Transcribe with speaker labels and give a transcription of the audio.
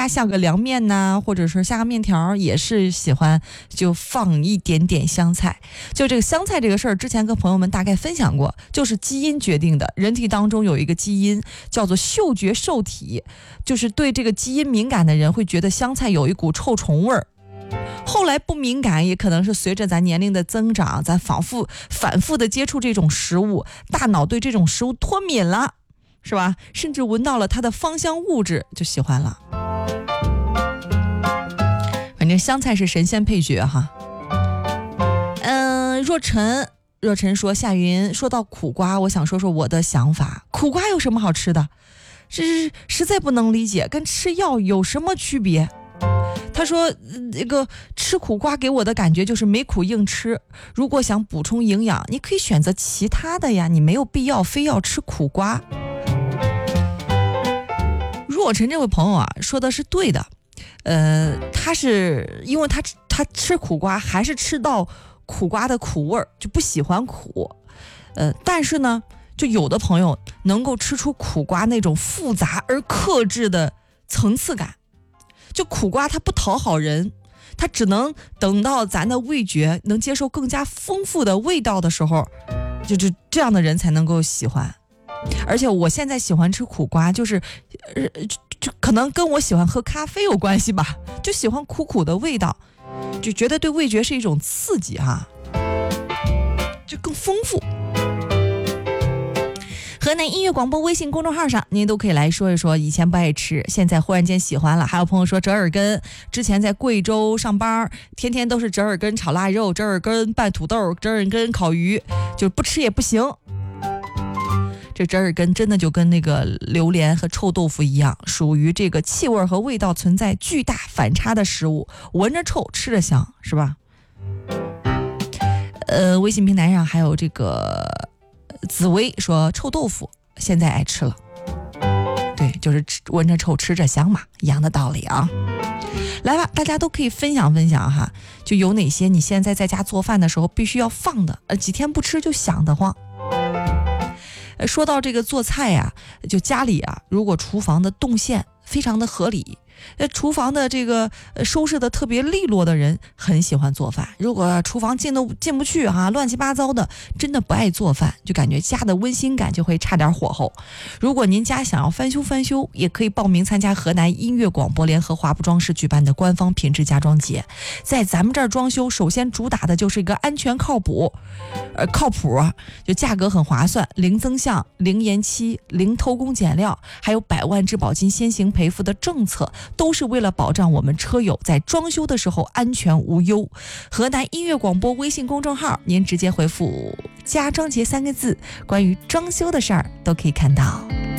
Speaker 1: 家下个凉面呐，或者是下个面条，也是喜欢就放一点点香菜。就这个香菜这个事儿，之前跟朋友们大概分享过，就是基因决定的。人体当中有一个基因叫做嗅觉受体，就是对这个基因敏感的人会觉得香菜有一股臭虫味儿。后来不敏感，也可能是随着咱年龄的增长，咱反复的接触这种食物，大脑对这种食物脱敏了，是吧？甚至闻到了它的芳香物质就喜欢了。反正香菜是神仙配角哈。若晨说，夏云说到苦瓜，我想说说我的想法。苦瓜有什么好吃的？实在不能理解，跟吃药有什么区别？他说这个吃苦瓜给我的感觉就是没苦硬吃，如果想补充营养，你可以选择其他的呀，你没有必要非要吃苦瓜。若晨这位朋友啊，说的是对的。他是因为他吃苦瓜还是吃到苦瓜的苦味儿，就不喜欢苦。但是呢，就有的朋友能够吃出苦瓜那种复杂而克制的层次感。就苦瓜它不讨好人，它只能等到咱的味觉能接受更加丰富的味道的时候，就是这样的人才能够喜欢。而且我现在喜欢吃苦瓜，就可能跟我喜欢喝咖啡有关系吧，就喜欢苦苦的味道，就觉得对味觉是一种刺激哈，就更丰富。河南音乐广播微信公众号上，您都可以来说一说以前不爱吃，现在忽然间喜欢了。还有朋友说折耳根，之前在贵州上班，天天都是折耳根炒腊肉、折耳根拌土豆、折耳根烤鱼，就不吃也不行。这折耳根真的就跟那个榴莲和臭豆腐一样，属于这个气味和味道存在巨大反差的食物，闻着臭，吃着香，是吧？微信平台上还有这个紫薇说臭豆腐现在爱吃了，对，就是闻着臭吃着香嘛，一样的道理啊。来吧，大家都可以分享分享哈，就有哪些你现在在家做饭的时候必须要放的，几天不吃就想得慌。说到这个做菜呀，就家里啊，如果厨房的动线非常的合理，厨房的这个收拾的特别利落的人很喜欢做饭。如果厨房进不去哈，乱七八糟的，真的不爱做饭，就感觉家的温馨感就会差点火候。如果您家想要翻修，也可以报名参加河南音乐广播联合华埠装饰举办的官方品质家装节。在咱们这儿装修，首先主打的就是一个安全靠谱啊，就价格很划算，零增项、零延期、零偷工减料，还有100万质保金先行赔付的政策，都是为了保障我们车友在装修的时候安全无忧。河南音乐广播微信公众号，您直接回复家装节3个字，关于装修的事儿都可以看到。